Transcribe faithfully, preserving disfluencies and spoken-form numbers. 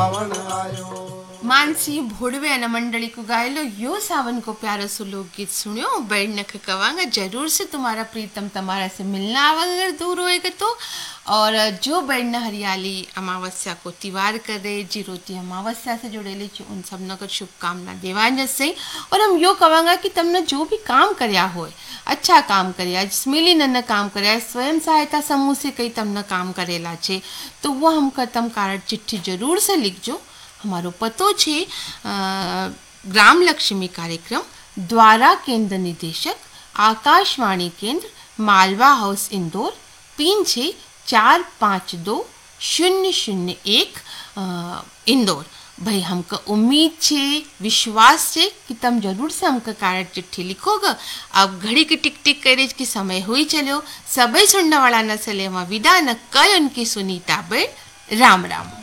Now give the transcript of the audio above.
सावन आयो। मानसी भोड़वे अन मंडली को गायलो यो सावन को प्यारो सो लोकगीत सुनियो। बैठ नख कवांगा जरूर से तुम्हारा प्रीतम तुम्हारा से मिलना अगर दूर होएगा तो। और जो बैठन हरियाली अमावस्या को तिवार करे जीरोती अमावस्या से जुड़ेली उन सब न शुभकामना देवान से। और हम यो कवांगा कि तुमने जो भी काम करया होए अच्छा काम करया मिली न काम करया स्वयं सहायता समूह से कई तमने काम करेला छे तो वो हमका तम कारण चिट्ठी जरूर से लिखजो। हमारो पतो छे ग्राम लक्ष्मी कार्यक्रम द्वारा केंद्र निदेशक आकाशवाणी केंद्र मालवा हाउस इंदौर पिन छे चार पाँच दो शून्य शून्य एक इंदौर। भाई हमका उम्मीद छे विश्वास छे कि तुम जरूर से हमका कारण चिट्ठी लिखोगे। अब घड़ी की टिक टिक करे कि समय हुई चलो सबे सुनने वाला न चले वहाँ विदा न कल उनकी सुनीता बे राम राम।